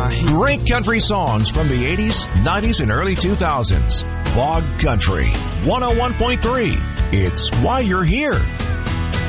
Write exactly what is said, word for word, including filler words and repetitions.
Great country songs from the eighties, nineties, and early two thousands. Bog Country, one oh one point three. It's why you're here.